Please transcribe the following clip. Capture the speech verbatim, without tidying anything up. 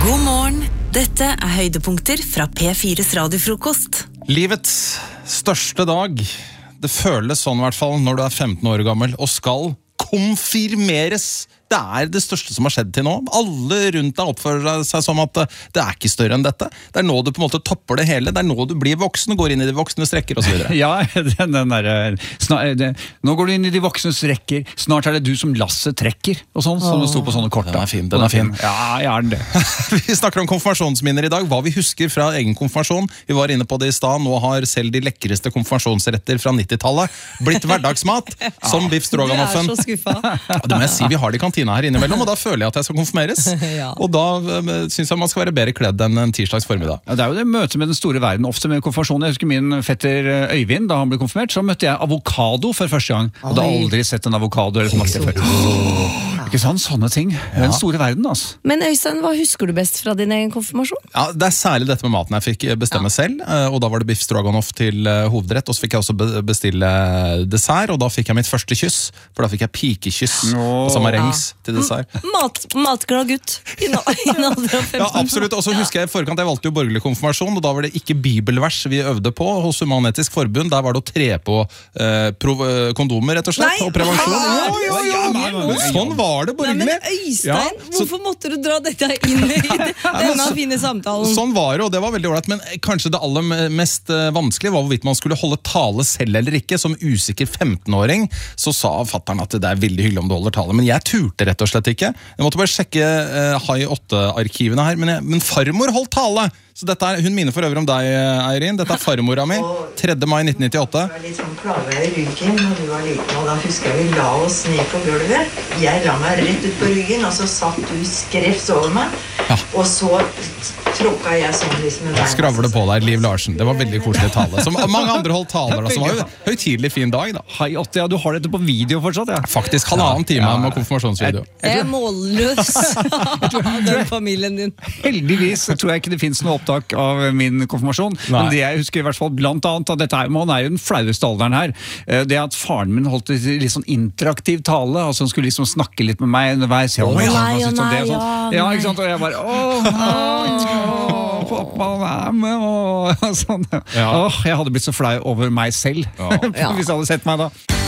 God morgen, dette er høydepunkter fra P fires radiofrokost. Livets største dag. Det føles sånn I hvert fall når du er femten år gammel og skal konfirmeres. Det er det største som har skjedd til nå. Alle rundt deg oppfører seg som at det er ikke større enn dette. Det er nå du på en måte topper det hele. Det er nå du blir voksen og går inn I de voksnes rekker og så videre. Ja, den, den der, snar, det, nå går du inn I de voksnes rekker. Snart er det du som Lasse trekker. Og sånn, som det sto på sånne kort. Den er fin, den er fin. Ja, ja, den det. Vi snakker om konfirmasjonsminner I dag. Hva vi husker fra egen konfirmasjon. Vi var inne på det I sted. Nå har selv de lekreste konfirmasjonsretter fra nittitallet blitt hverdagsmat. Som biff stroganoffen. Du er så skuffa. Det må jeg si, vi har de kantina her innimellom, og da føler jeg at jeg skal konfirmeres. Ja. Og da synes jeg man skal være bedre kledd enn en tirsdags formiddag. Ja, det er jo det møtet med den store verden, ofte med konfirmasjon. Jeg husker min fetter Øyvind, da han ble konfirmert, så møtte jeg avokado for første gang. Og da aldri sett en avokado eller smakt det før. Oh, ikke sant, sånne ting. Ja. Den store verden, altså. Men Øystein, hva husker du best fra din egen konfirmasjon? Ja, det er særlig dette med maten jeg fikk bestemme ja. selv, og da var det biff stroganoff til hovedrett, og så fikk jeg også bestille dessert, og da fikk jeg mitt første kyss, for da fikk jeg pikekyss, oh. og så marengs ja. til dessert. Mat, matglad gutt i en alder av femten. Ja, absolutt, og så husker jeg I forkant, jeg valgte jo borgerlig konfirmasjon, og da var det ikke bibelvers vi øvde på hos Human-Etisk Forbund, der var det å tre på eh, prov- kondomer, rett og slett, Nei, og prevensjon. ja, ja, ja, ja, men sånn var det borgerlig. Nei, men Øystein, ja, så, hvorfor måtte du dra dette inn I denne så, fine samtalen? Sånn var det, og det var veldig ordentlig, men kanskje det aller mest vanskelige var hvorvidt man skulle holde tale selv eller ikke. Som usikker femten-åring så sa fatteren at det er veldig hyggelig om du holder tale, men jeg turte rett og slett ikke. Jeg måtte bare sjekke uh, High åtte-arkivene her, men, jeg, men farmor holdt tale. Så dette er, hun minner for øvrig om deg, Eirin. Dette er farmora mi, tredje mai nitten nittiåtte. Det var litt sånn plaga I ryggen når du var liten, og da husker jeg vi la oss ned på gulvet. Jeg la meg rett ut på ryggen, og så satt du skrevs over meg, ja. og så tråkka jeg sånn liksom en vei. Skravle på deg, Liv Larsen. Det var veldig koselig tale. Som mange andre holdt taler, da, som var jo høytidelig fin dag, da. Hei, åtte, ja, du har dette på video fortsatt, ja. Faktisk, halvannen time ja. med konfirmasjonsvideo. Jeg er målløs av den familien din. Heldigvis tror jeg ikke det finnes noe opptak av min konfirmasjon, Nei. men det jeg husker I hvert fall blant annet, at dette er, man er jo den flaueste alderen her, det at faren min holdt litt sånn interaktiv tale, altså han skulle liksom snakke litt med meg underveis. Ja, å ja, nei, å nei, ja. Ja, ikke sant, og jeg bare, åh, åh, pappa er med, og sånn. Ja. Åh, jeg hadde blitt så flau over meg selv, ja. hvis jeg hadde sett meg da.